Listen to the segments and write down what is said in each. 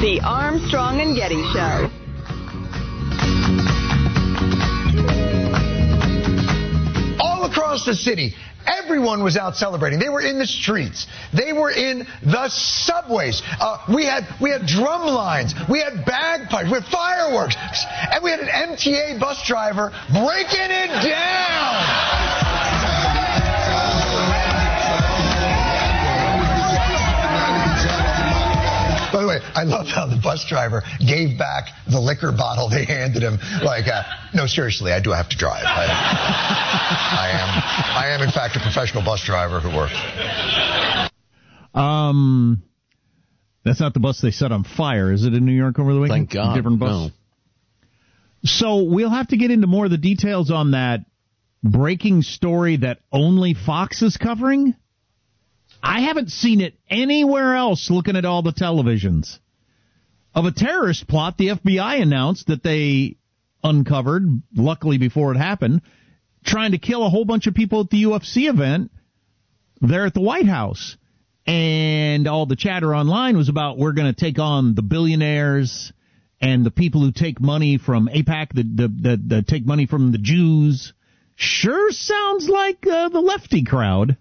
The Armstrong and Getty Show. All across the city, everyone was out celebrating. They were in the streets. They were in the subways. We had drum lines. We had bagpipes. We had fireworks. And we had an MTA bus driver breaking it down. By the way, I love how the bus driver gave back the liquor bottle they handed him. Like, no, seriously, I do have to drive. I am in fact a professional bus driver who works. That's not the bus they set on fire, is it, in New York over the weekend? Thank God. Different bus. No. So we'll have to get into more of the details on that breaking story that only Fox is covering. I haven't seen it anywhere else looking at all the televisions. Of a terrorist plot, the FBI announced that they uncovered, luckily before it happened, trying to kill a whole bunch of people at the UFC event there at the White House. And all the chatter online was about, we're going to take on the billionaires and the people who take money from AIPAC, that take money from the Jews. Sure sounds like the lefty crowd.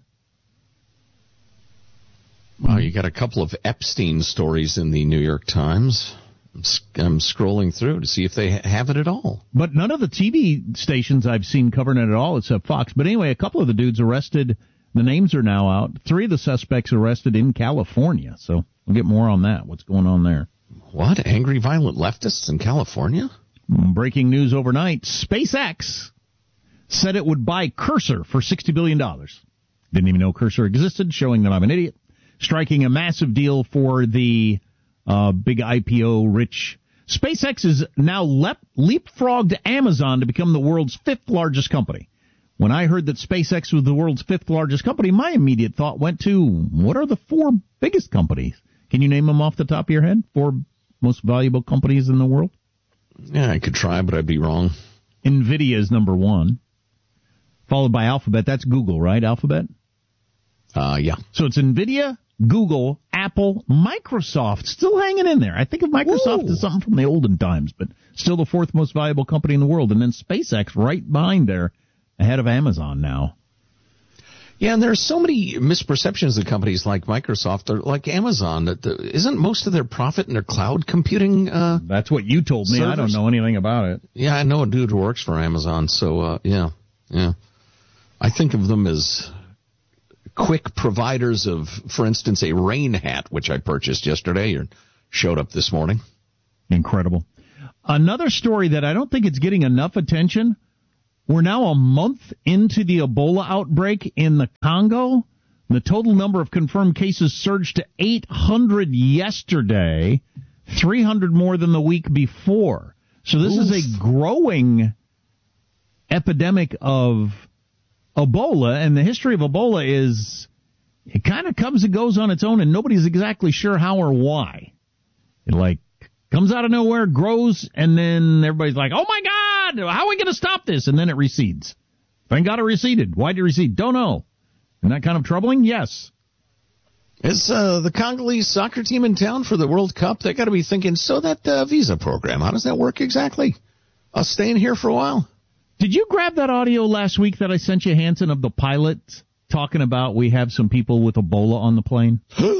Wow, you got a couple of Epstein stories in the New York Times. I'm scrolling through to see if they have it at all. But none of the TV stations I've seen covering it at all except Fox. But anyway, a couple of the dudes arrested. The names are now out. 3 of the suspects arrested in California. So we'll get more on that. What's going on there? What? Angry, violent leftists in California? Breaking news overnight. SpaceX said it would buy Cursor for $60 billion. Didn't even know Cursor existed, showing that I'm an idiot. Striking a massive deal for the big IPO rich. SpaceX has now leapfrogged Amazon to become the world's 5th largest company. When I heard that SpaceX was the world's 5th largest company, my immediate thought went to, what are the 4 biggest companies? Can you name them off the top of your head? 4 most valuable companies in the world? Yeah, I could try, but I'd be wrong. NVIDIA is number 1, followed by Alphabet. That's Google, right? Alphabet? Yeah. So it's NVIDIA, Google, Apple, Microsoft, still hanging in there. I think of Microsoft as something from the olden times, but still the 4th most valuable company in the world. And then SpaceX right behind there, ahead of Amazon now. Yeah, and there are so many misperceptions of companies like Microsoft or like Amazon. Isn't most of their profit in their cloud computing? That's what you told me. Servers? I don't know anything about it. Yeah, I know a dude who works for Amazon. So, yeah. I think of them as quick providers of, for instance, a rain hat, which I purchased yesterday and showed up this morning. Incredible. Another story that I don't think it's getting enough attention. We're now a month into the Ebola outbreak in the Congo. The total number of confirmed cases surged to 800 yesterday, 300 more than the week before. So this is a growing epidemic of Ebola, and the history of Ebola is it kind of comes and goes on its own, and nobody's exactly sure how or why. It comes out of nowhere, grows, and then everybody's like, oh my God, how are we going to stop this? And then it recedes. Thank God it receded. Why did it recede? Don't know. Isn't that kind of troubling? Yes. Is the Congolese soccer team in town for the World Cup? They got to be thinking, so that visa program, how does that work exactly? I'll stay in here for a while. Did you grab that audio last week that I sent you, Hanson, of the pilot talking about we have some people with Ebola on the plane?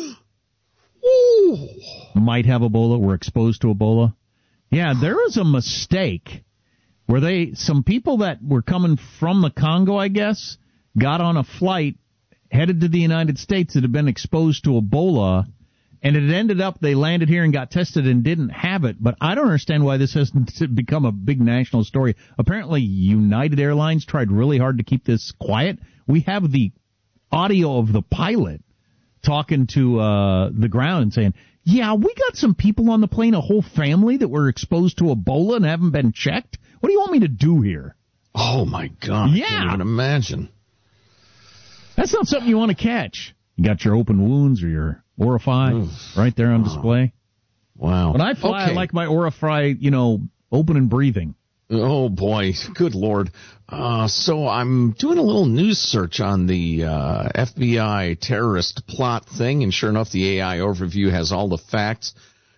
Might have Ebola, were exposed to Ebola. Yeah, there was a mistake where some people that were coming from the Congo, I guess, got on a flight headed to the United States that had been exposed to Ebola, and it ended up they landed here and got tested and didn't have it. But I don't understand why this hasn't become a big national story. Apparently, United Airlines tried really hard to keep this quiet. We have the audio of the pilot talking to the ground and saying, yeah, we got some people on the plane, a whole family that were exposed to Ebola and haven't been checked. What do you want me to do here? Oh, my God. Yeah. I can't even imagine. That's not something you want to catch. You got your open wounds or your Orify right there on display. Wow. When I fly, I like my Orify, open and breathing. Oh, boy. Good Lord. So I'm doing a little news search on the FBI terrorist plot thing, and sure enough, the AI overview has all the facts.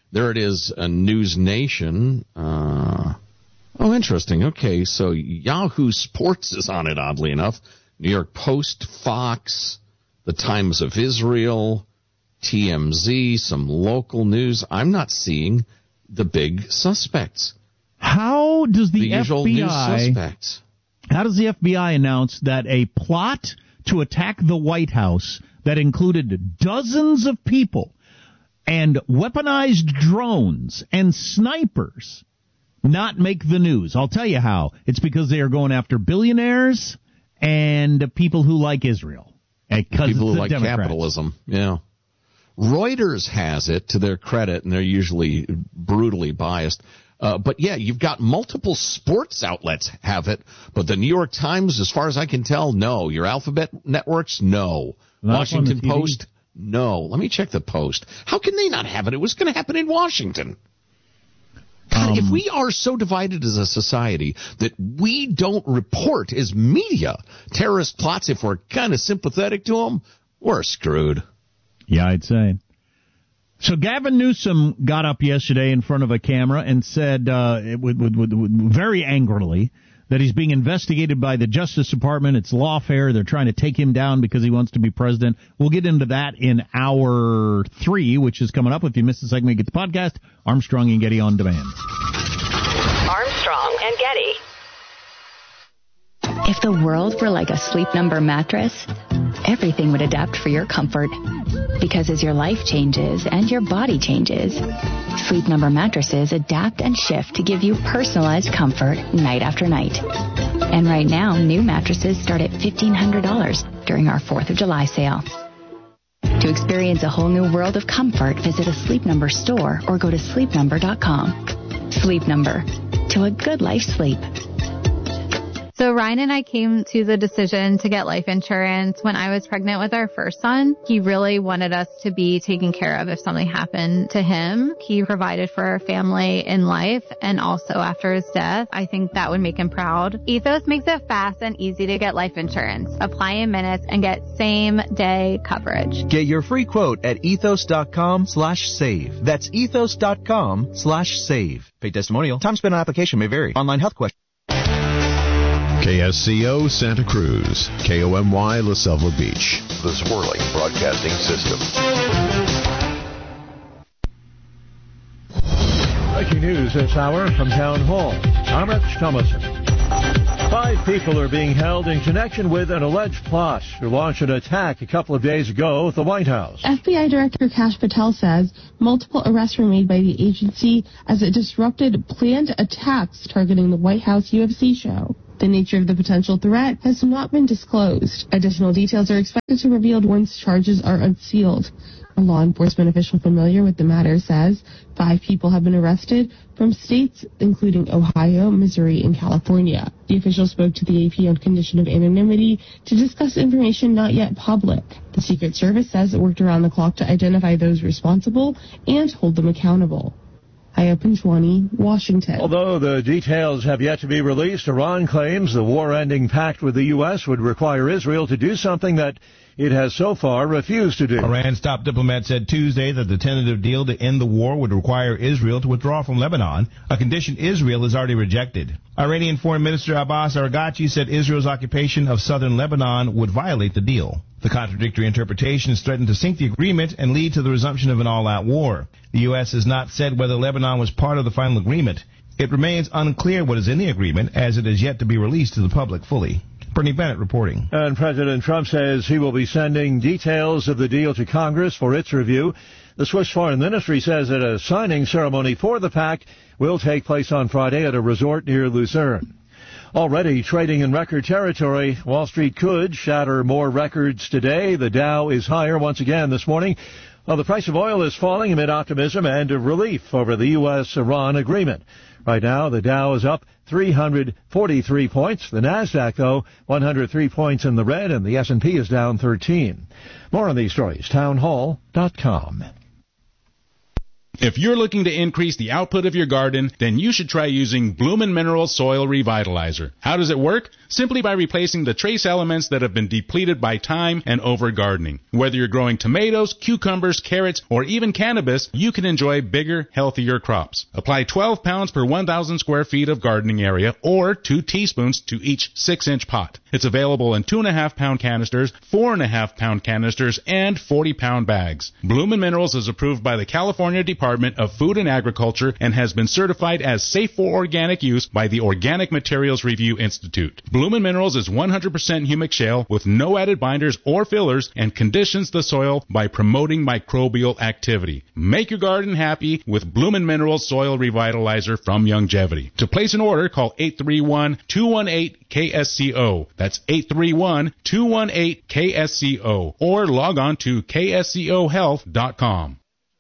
There it is, a News Nation. Oh, interesting. Okay, so Yahoo Sports is on it, oddly enough. New York Post, Fox, the Times of Israel, TMZ, some local news. I'm not seeing the big suspects. How does the usual news suspects. How does the FBI announce that a plot to attack the White House that included dozens of people and weaponized drones and snipers not make the news? I'll tell you how. It's because they are going after billionaires and people who like Israel. People who like Democrats. Capitalism, yeah. Reuters has it, to their credit, and they're usually brutally biased. But yeah, you've got multiple sports outlets have it, but the New York Times, as far as I can tell, no. Your alphabet networks, no. Washington Post, no. Let me check the Post. How can they not have it? It was going to happen in Washington. God, if we are so divided as a society that we don't report as media terrorist plots, if we're kind of sympathetic to them, we're screwed. Yeah, I'd say. So Gavin Newsom got up yesterday in front of a camera and said very angrily that he's being investigated by the Justice Department. It's lawfare. They're trying to take him down because he wants to be president. We'll get into that in hour 3, which is coming up. If you missed the segment, get the podcast. Armstrong and Getty on demand. Armstrong and Getty. If the world were like a Sleep Number mattress, everything would adapt for your comfort. Because as your life changes and your body changes, Sleep Number mattresses adapt and shift to give you personalized comfort night after night. And right now, new mattresses start at $1,500 during our 4th of July sale. To experience a whole new world of comfort, visit a Sleep Number store or go to sleepnumber.com. Sleep Number. To a good life sleep. So Ryan and I came to the decision to get life insurance when I was pregnant with our first son. He really wanted us to be taken care of if something happened to him. He provided for our family in life and also after his death. I think that would make him proud. Ethos makes it fast and easy to get life insurance. Apply in minutes and get same-day coverage. Get your free quote at ethos.com/save. That's ethos.com/save. Paid testimonial. Time spent on application may vary. Online health question. KSCO Santa Cruz, KOMY La Selva Beach, the Swirling Broadcasting System. Breaking news this hour from Town Hall. I'm Rich Thomason. 5 people are being held in connection with an alleged plot to launch an attack a couple of days ago at the White House. FBI Director Kash Patel says multiple arrests were made by the agency as it disrupted planned attacks targeting the White House UFC show. The nature of the potential threat has not been disclosed. Additional details are expected to be revealed once charges are unsealed. A law enforcement official familiar with the matter says 5 people have been arrested from states including Ohio, Missouri, and California. The official spoke to the AP on condition of anonymity to discuss information not yet public. The Secret Service says it worked around the clock to identify those responsible and hold them accountable. Aya Pinchwani, Washington. Although the details have yet to be released, Iran claims the war-ending pact with the U.S. would require Israel to do something that it has so far refused to do. Iran's top diplomat said Tuesday that the tentative deal to end the war would require Israel to withdraw from Lebanon, a condition Israel has already rejected. Iranian Foreign Minister Abbas Araghchi said Israel's occupation of southern Lebanon would violate the deal. The contradictory interpretations threatened to sink the agreement and lead to the resumption of an all-out war. The U.S. has not said whether Lebanon was part of the final agreement. It remains unclear what is in the agreement, as it is yet to be released to the public fully. Bernie Bennett reporting. And President Trump says he will be sending details of the deal to Congress for its review. The Swiss Foreign Ministry says that a signing ceremony for the pact will take place on Friday at a resort near Lucerne. Already trading in record territory, Wall Street could shatter more records today. The Dow is higher once again this morning. Well, the price of oil is falling amid optimism and relief over the U.S.-Iran agreement. Right now, the Dow is up 343 points. The Nasdaq, though, 103 points in the red, and the S&P is down 13. More on these stories, townhall.com. If you're looking to increase the output of your garden, then you should try using Bloomin' Minerals Soil Revitalizer. How does it work? Simply by replacing the trace elements that have been depleted by time and over-gardening. Whether you're growing tomatoes, cucumbers, carrots, or even cannabis, you can enjoy bigger, healthier crops. Apply 12 pounds per 1,000 square feet of gardening area, or 2 teaspoons to each 6-inch pot. It's available in 2.5-pound canisters, 4.5-pound canisters, and 40-pound bags. Bloomin' Minerals is approved by the California Department of Food and Agriculture and has been certified as safe for organic use by the Organic Materials Review Institute. Bloomin' Minerals is 100% humic shale with no added binders or fillers and conditions the soil by promoting microbial activity. Make your garden happy with Bloomin' Minerals Soil Revitalizer from Longevity. To place an order, call 831-218-KSCO. That's 831-218-KSCO. Or log on to kscohealth.com.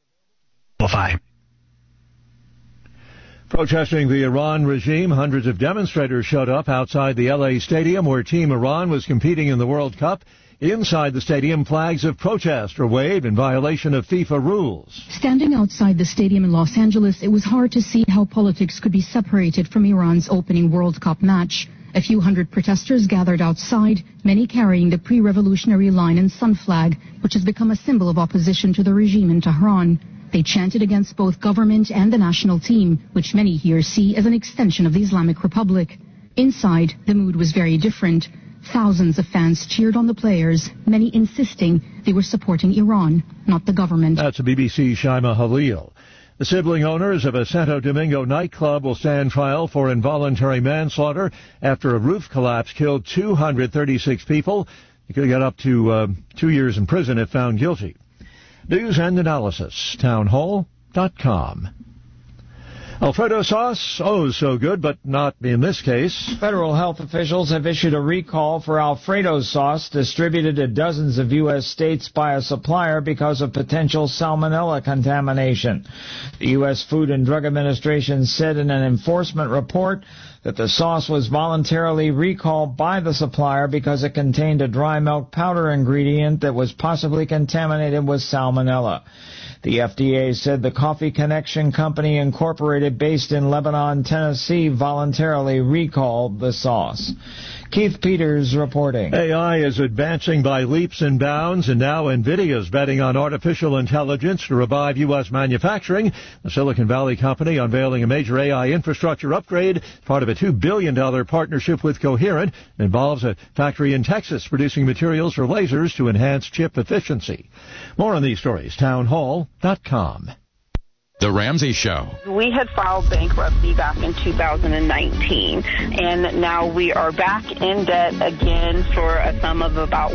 Protesting the Iran regime, hundreds of demonstrators showed up outside the L.A. Stadium where Team Iran was competing in the World Cup. Inside the stadium, flags of protest were waved in violation of FIFA rules. Standing outside the stadium in Los Angeles, it was hard to see how politics could be separated from Iran's opening World Cup match. A few hundred protesters gathered outside, many carrying the pre-revolutionary Lion and Sun flag, which has become a symbol of opposition to the regime in Tehran. They chanted against both government and the national team, which many here see as an extension of the Islamic Republic. Inside, the mood was very different. Thousands of fans cheered on the players, many insisting they were supporting Iran, not the government. That's BBC Shaima Halil. The sibling owners of a Santo Domingo nightclub will stand trial for involuntary manslaughter after a roof collapse killed 236 people. They could get up to 2 years in prison if found guilty. News and analysis, townhall.com. Alfredo sauce, oh so good, but not in this case. Federal health officials have issued a recall for Alfredo sauce distributed to dozens of U.S. states by a supplier because of potential salmonella contamination. The U.S. Food and Drug Administration said in an enforcement report that the sauce was voluntarily recalled by the supplier because it contained a dry milk powder ingredient that was possibly contaminated with salmonella. The FDA said the Coffee Connection Company Incorporated, based in Lebanon, Tennessee, voluntarily recalled the sauce. Keith Peters reporting. AI is advancing by leaps and bounds, and now NVIDIA is betting on artificial intelligence to revive U.S. manufacturing. The Silicon Valley company unveiling a major AI infrastructure upgrade, part of a $2 billion partnership with Coherent. It involves a factory in Texas producing materials for lasers to enhance chip efficiency. More on these stories, townhall.com. The Ramsey Show. We had filed bankruptcy back in 2019, and now we are back in debt again for a sum of about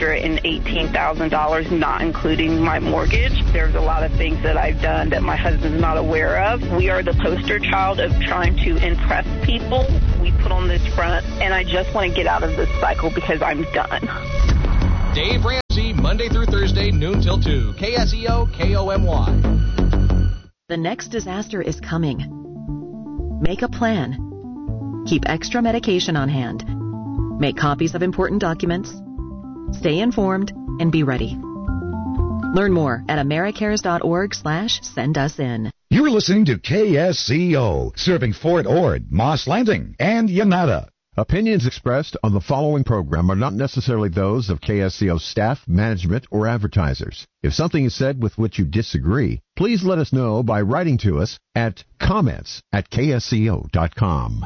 $118,000, not including my mortgage. There's a lot of things that I've done that my husband's not aware of. We are the poster child of trying to impress people. We put on this front, and I just want to get out of this cycle because I'm done. Dave Ramsey, Monday through Thursday, noon till 2. KSEO, KOMY. The next disaster is coming. Make a plan. Keep extra medication on hand. Make copies of important documents. Stay informed and be ready. Learn more at americares.org/send-us-in. You're listening to KSCO, serving Fort Ord, Moss Landing, and Yanada. Opinions expressed on the following program are not necessarily those of KSCO staff, management, or advertisers. If something is said with which you disagree, please let us know by writing to us at comments@ksco.com.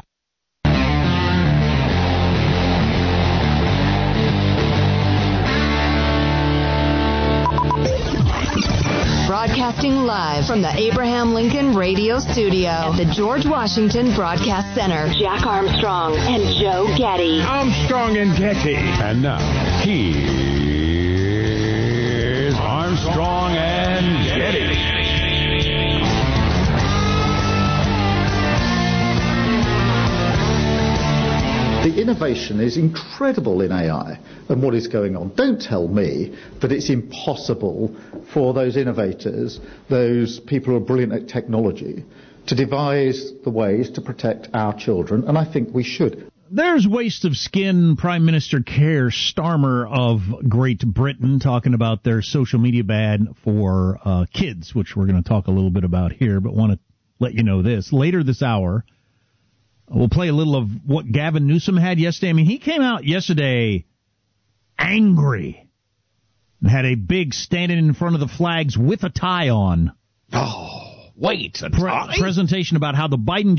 Broadcasting live from the Abraham Lincoln Radio Studio at the George Washington Broadcast Center. Jack Armstrong and Joe Getty. Armstrong and Getty. And now, here's Armstrong and Getty. The innovation is incredible in AI and what is going on. Don't tell me that it's impossible for those innovators, those people who are brilliant at technology, to devise the ways to protect our children, and I think we should. there's waste of skin. Prime Minister Keir Starmer of Great Britain talking about their social media ban for kids, which we're going to talk a little bit about here, but want to let you know this. Later this hour, we'll play a little of what Gavin Newsom had yesterday. I mean, he came out yesterday angry and had a big standing in front of the flags with a tie on. Oh, wait. A tie? Presentation about how the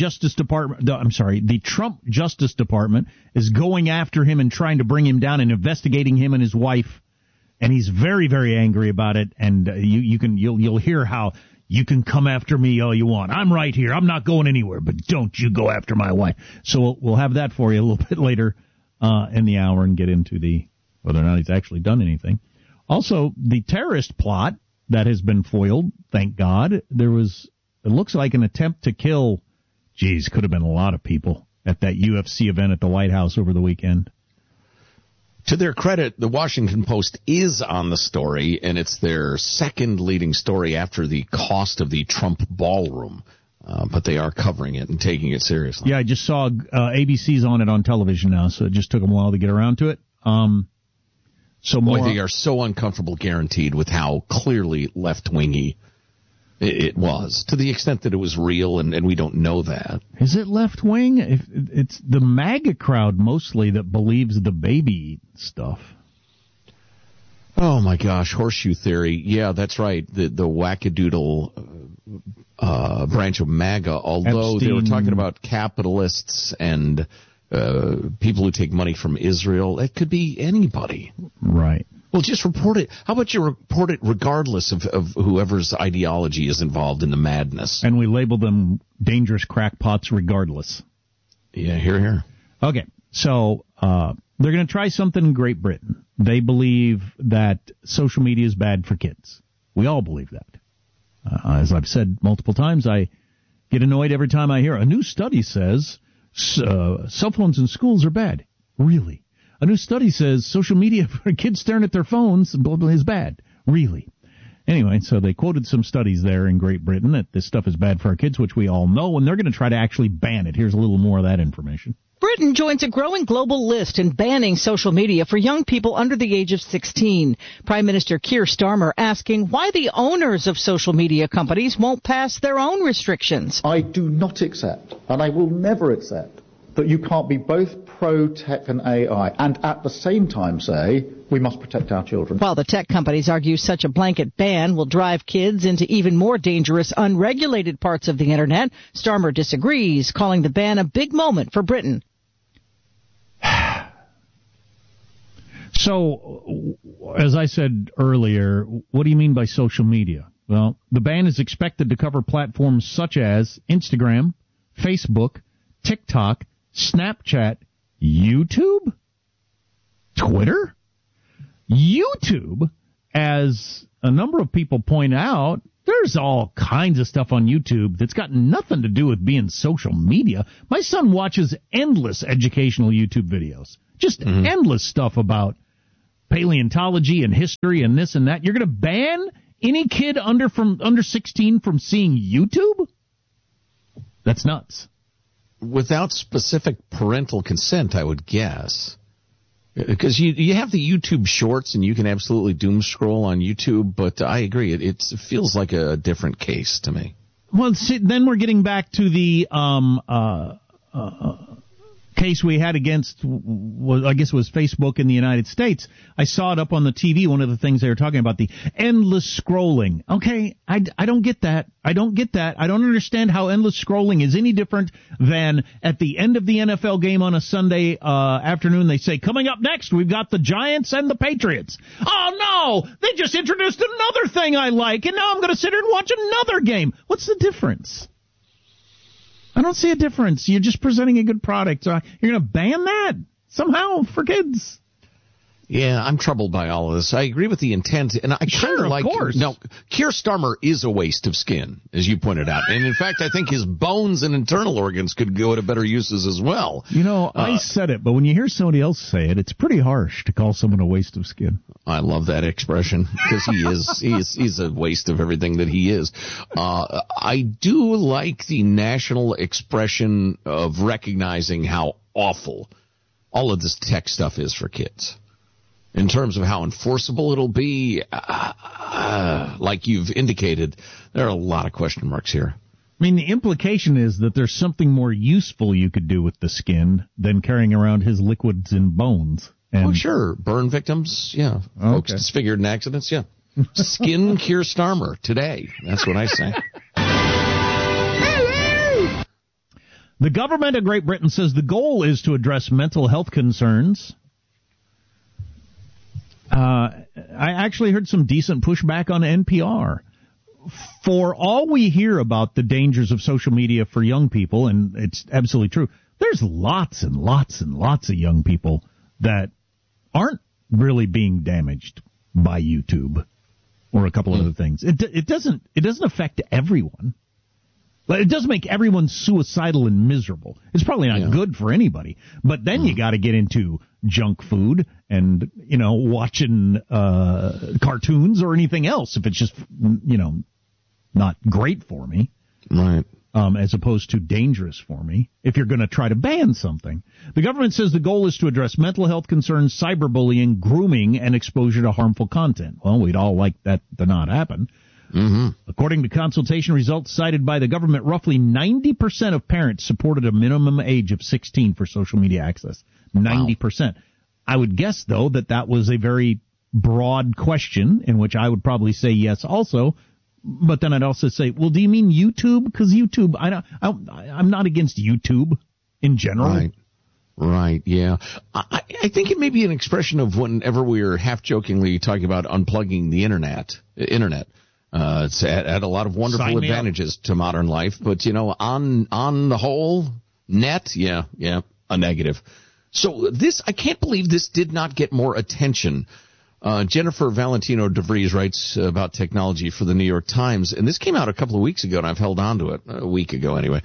Trump Justice Department is going after him and trying to bring him down and investigating him and his wife. And he's very, very angry about it. And you'll hear how you can come after me all you want. I'm right here. I'm not going anywhere, but don't you go after my wife. So we'll have that for you a little bit later in the hour and get into whether or not he's actually done anything. Also, the terrorist plot that has been foiled, thank God. It looks like an attempt to kill, could have been a lot of people at that UFC event at the White House over the weekend. To their credit, the Washington Post is on the story, and it's their second leading story after the cost of the Trump ballroom. But they are covering it and taking it seriously. Yeah, I just saw ABC's on it on television now, so it just took them a while to get around to it. They are so uncomfortable, guaranteed, with how clearly left-wingy it was, to the extent that it was real, and we don't know that. Is it left-wing? It's the MAGA crowd mostly that believes the baby stuff. Oh, my gosh, horseshoe theory. Yeah, that's right. The wackadoodle branch of MAGA, although Epstein. They were talking about capitalists and people who take money from Israel. It could be anybody. Right. Well, just report it. How about you report it regardless of whoever's ideology is involved in the madness? And we label them dangerous crackpots regardless. Yeah, here. Okay, so they're going to try something in Great Britain. They believe that social media is bad for kids. We all believe that. As I've said multiple times, I get annoyed every time I hear a new study says cell phones in schools are bad. Really? A new study says social media for kids staring at their phones is bad. Really? Anyway, so they quoted some studies there in Great Britain that this stuff is bad for our kids, which we all know, and they're going to try to actually ban it. Here's a little more of that information. Britain joins a growing global list in banning social media for young people under the age of 16. Prime Minister Keir Starmer asking why the owners of social media companies won't pass their own restrictions. I do not accept, and I will never accept, that you can't be both pro-tech and AI and at the same time say we must protect our children. While the tech companies argue such a blanket ban will drive kids into even more dangerous, unregulated parts of the Internet, Starmer disagrees, calling the ban a big moment for Britain. So, as I said earlier, what do you mean by social media? Well, the ban is expected to cover platforms such as Instagram, Facebook, TikTok, Snapchat, YouTube, Twitter. YouTube, as a number of people point out, there's all kinds of stuff on YouTube that's got nothing to do with being social media. My son watches endless educational YouTube videos, just endless stuff about paleontology and history and this and that. You're going to ban any kid under 16 from seeing YouTube? That's nuts. Without specific parental consent, I would guess. Because you have the YouTube Shorts, and you can absolutely doom scroll on YouTube, but I agree, it feels like a different case to me. Well, see, then we're getting back to the case we had against, I guess it was Facebook in the United States. I saw it up on the TV, one of the things they were talking about, the endless scrolling. Okay, I don't get that. I don't understand how endless scrolling is any different than at the end of the NFL game on a Sunday afternoon, they say, coming up next, we've got the Giants and the Patriots. Oh, no, they just introduced another thing I like, and now I'm going to sit here and watch another game. What's the difference? I don't see a difference. You're just presenting a good product. You're going to ban that somehow for kids? Yeah, I'm troubled by all of this. I agree with the intent, and I kind of like. Course. Now, Keir Starmer is a waste of skin, as you pointed out, and in fact, I think his bones and internal organs could go to better uses as well. You know, I said it, but when you hear somebody else say it, it's pretty harsh to call someone a waste of skin. I love that expression because he's a waste of everything that he is. I do like the national expression of recognizing how awful all of this tech stuff is for kids. In terms of how enforceable it'll be, like you've indicated, there are a lot of question marks here. I mean, the implication is that there's something more useful you could do with the skin than carrying around his liquids and bones. And oh, sure. Burn victims, yeah. Okay. Folks disfigured in accidents, yeah. Skin Keir Starmer today. That's what I say. The government of Great Britain says the goal is to address mental health concerns. I actually heard some decent pushback on NPR. For all we hear about the dangers of social media for young people, and it's absolutely true, there's lots and lots and lots of young people that aren't really being damaged by YouTube or a couple of other things. It doesn't affect everyone. It doesn't make everyone suicidal and miserable. It's probably not good for anybody. But then you got to get into junk food and, watching cartoons or anything else if it's just, not great for me. Right. As opposed to dangerous for me if you're going to try to ban something. The government says the goal is to address mental health concerns, cyberbullying, grooming, and exposure to harmful content. Well, we'd all like that to not happen. Mm-hmm. According to consultation results cited by the government, roughly 90% of parents supported a minimum age of 16 for social media access. 90%. Wow. I would guess, though, that was a very broad question in which I would probably say yes also. But then I'd also say, well, do you mean YouTube? Because YouTube, I'm not against YouTube in general. Right, yeah. I think it may be an expression of whenever we are half-jokingly talking about unplugging the internet. It's had a lot of wonderful advantages to modern life, but, on the whole, net, yeah, a negative. So I can't believe this did not get more attention. Jennifer Valentino DeVries writes about technology for the New York Times, and this came out a couple of weeks ago, and I've held on to it, a week ago anyway.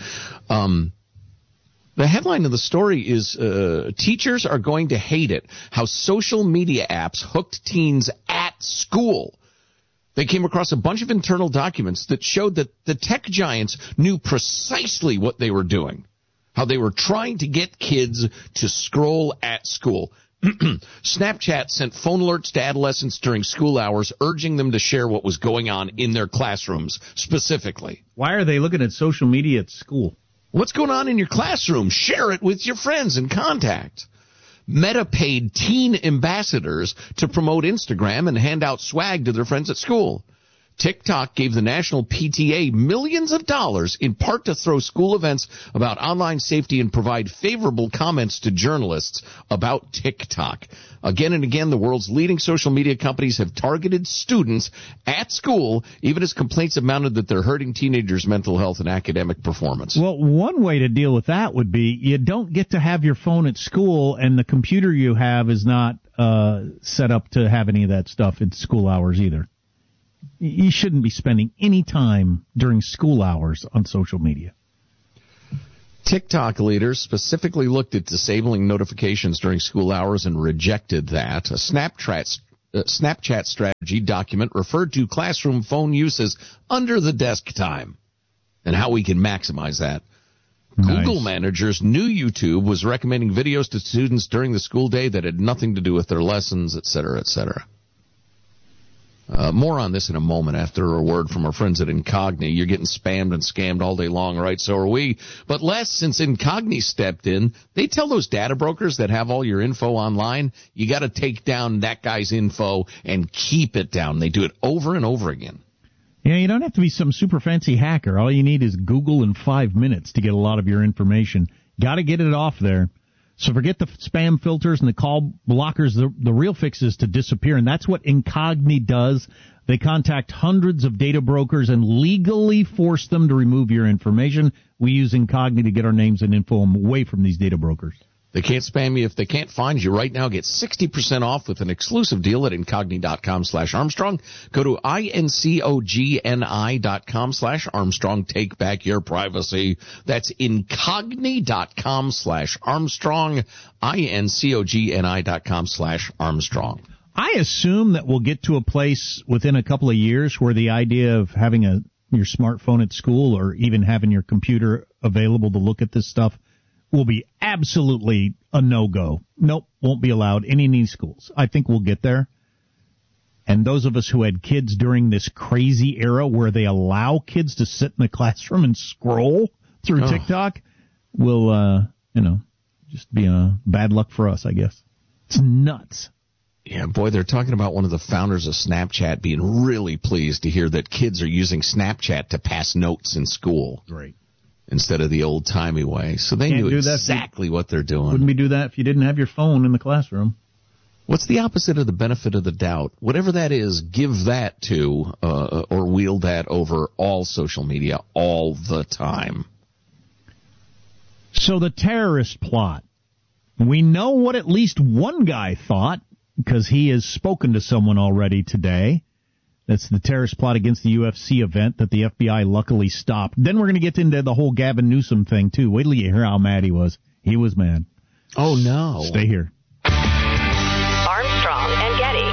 The headline of the story is, teachers are going to hate it, how social media apps hooked teens at school. They came across a bunch of internal documents that showed that the tech giants knew precisely what they were doing, how they were trying to get kids to scroll at school. Snapchat sent phone alerts to adolescents during school hours, urging them to share what was going on in their classrooms specifically. Why are they looking at social media at school? What's going on in your classroom? Share it with your friends and contact. Meta paid teen ambassadors to promote Instagram and hand out swag to their friends at school. TikTok gave the National PTA millions of dollars in part to throw school events about online safety and provide favorable comments to journalists about TikTok. Again and again, the world's leading social media companies have targeted students at school, even as complaints have mounted that they're hurting teenagers' mental health and academic performance. Well, one way to deal with that would be you don't get to have your phone at school, and the computer you have is not set up to have any of that stuff at school hours either. You shouldn't be spending any time during school hours on social media. TikTok leaders specifically looked at disabling notifications during school hours and rejected that. A Snapchat strategy document referred to classroom phone use as under the desk time and how we can maximize that. Nice. Google managers knew YouTube was recommending videos to students during the school day that had nothing to do with their lessons, et cetera, et cetera. More on this in a moment after a word from our friends at Incogni. You're getting spammed and scammed all day long, right? So are we. But less since Incogni stepped in. They tell those data brokers that have all your info online, you got to take down that guy's info and keep it down. They do it over and over again. Yeah, you don't have to be some super fancy hacker. All you need is Google in 5 minutes to get a lot of your information. Got to get it off there. So forget the spam filters and the call blockers. The real fix is to disappear, and that's what Incogni does. They contact hundreds of data brokers and legally force them to remove your information. We use Incogni to get our names and info away from these data brokers. They can't spam you if they can't find you. Right now, get 60% off with an exclusive deal at Incogni.com/Armstrong. Go to INCOGNI.com/Armstrong. Take back your privacy. That's Incogni.com/Armstrong. INCOGNI.com/Armstrong. I assume that we'll get to a place within a couple of years where the idea of having your smartphone at school or even having your computer available to look at this stuff will be absolutely a no-go. Nope, won't be allowed in any schools. I think we'll get there. And those of us who had kids during this crazy era where they allow kids to sit in the classroom and scroll through TikTok will, just be bad luck for us, I guess. It's nuts. Yeah, boy, they're talking about one of the founders of Snapchat being really pleased to hear that kids are using Snapchat to pass notes in school. Great. Instead of the old-timey way. So they knew exactly what they're doing. Wouldn't we do that if you didn't have your phone in the classroom? What's the opposite of the benefit of the doubt? Whatever that is, give that to or wield that over all social media all the time. So the terrorist plot. We know what at least one guy thought, because he has spoken to someone already today. That's the terrorist plot against the UFC event that the FBI luckily stopped. Then we're going to get into the whole Gavin Newsom thing, too. Wait till you hear how mad he was. He was mad. Oh, no. Stay here. Armstrong and Getty.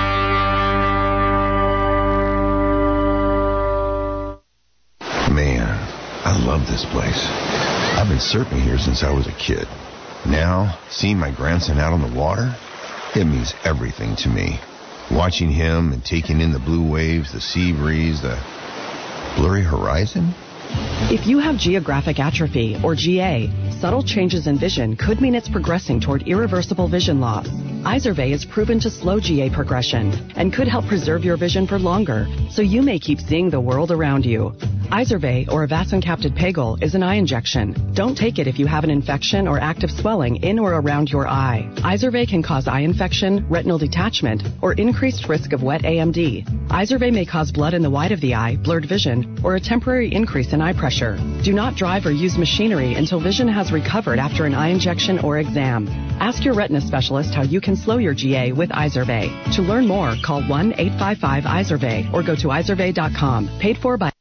Man, I love this place. I've been surfing here since I was a kid. Now, seeing my grandson out on the water, it means everything to me. Watching him and taking in the blue waves, the sea breeze, the blurry horizon. If you have geographic atrophy, or GA, subtle changes in vision could mean it's progressing toward irreversible vision loss. Izervay is proven to slow GA progression and could help preserve your vision for longer, so you may keep seeing the world around you. Izervay, or avacincaptad pegol, is an eye injection. Don't take it if you have an infection or active swelling in or around your eye. Izervay can cause eye infection, retinal detachment, or increased risk of wet AMD. Izervay may cause blood in the white of the eye, blurred vision, or a temporary increase in eye pressure. Do not drive or use machinery until vision has recovered after an eye injection or exam. Ask your retina specialist how you can slow your GA with Izervay. To learn more, call 1-855-IZERVAY or go to izervay.com. Paid for by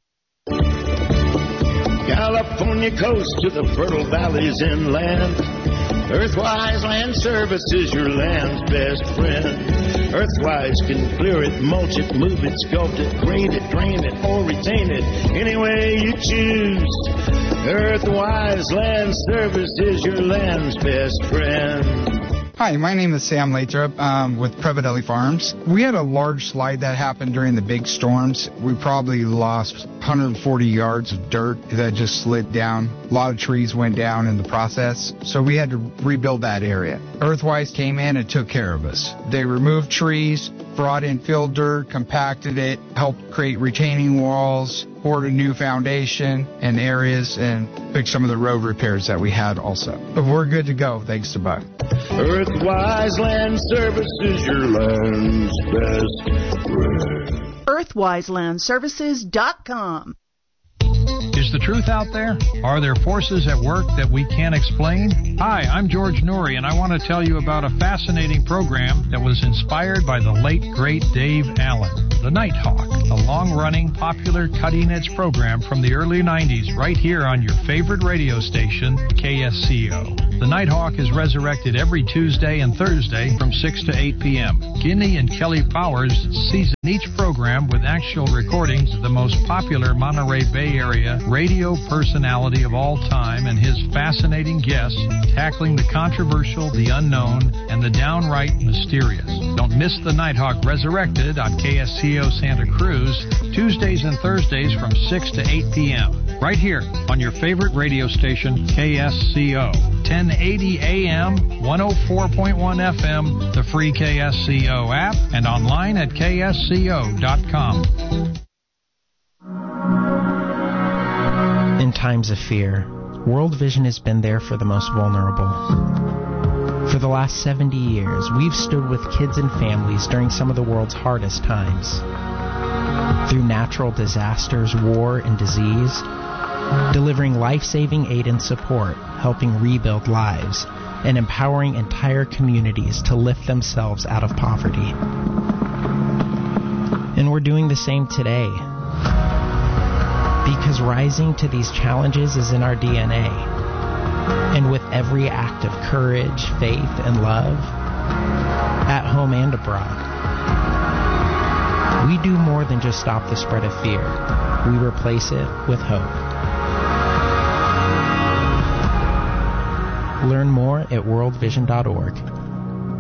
California coast to the fertile valleys inland. Earthwise Land Service is your land's best friend. Earthwise can clear it, mulch it, move it, sculpt it, grade it, drain it, or retain it any way you choose. Earthwise Land Service is your land's best friend. Hi, my name is Sam Lathrop with Prevadelli Farms. We had a large slide that happened during the big storms. We probably lost 140 yards of dirt that just slid down. A lot of trees went down in the process, so we had to rebuild that area. Earthwise came in and took care of us. They removed trees, brought in fill dirt, compacted it, helped create retaining walls, poured a new foundation and areas, and fixed some of the road repairs that we had also. But we're good to go, thanks to Buck. Earthwise Land Service is your land's best friend. EarthwiseLandServices.com. Is the truth out there? Are there forces at work that we can't explain? Hi, I'm George Noory, and I want to tell you about a fascinating program that was inspired by the late, great Dave Allen. The Nighthawk, a long-running, popular, cutting-edge program from the early 90s right here on your favorite radio station, KSCO. The Nighthawk is resurrected every Tuesday and Thursday from 6 to 8 p.m. Guinea and Kelly Powers season each program with actual recordings of the most popular Monterey Bay Area radio personality of all time and his fascinating guests tackling the controversial, the unknown, and the downright mysterious. Don't miss the Nighthawk Resurrected on KSCO Santa Cruz, Tuesdays and Thursdays from 6 to 8 p.m. Right here on your favorite radio station, KSCO. 1080 AM, 104.1 FM, the free KSCO app, and online at KSCO.com. In times of fear, World Vision has been there for the most vulnerable. For the last 70 years, we've stood with kids and families during some of the world's hardest times. Through natural disasters, war, and disease, delivering life-saving aid and support, helping rebuild lives, and empowering entire communities to lift themselves out of poverty. And we're doing the same today. Because rising to these challenges is in our DNA. And with every act of courage, faith, and love, at home and abroad, we do more than just stop the spread of fear. We replace it with hope. Learn more at worldvision.org.